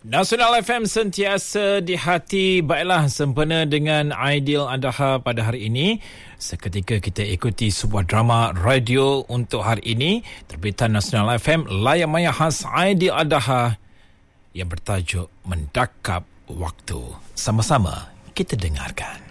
Nasional FM sentiasa di hati. Baiklah, sempena dengan Aidil Adha pada hari ini. Seketika kita ikuti sebuah drama radio untuk hari ini. Terbitan Nasional FM, layan maya khas Aidil Adha yang bertajuk Mendakap Waktu. Sama-sama kita dengarkan.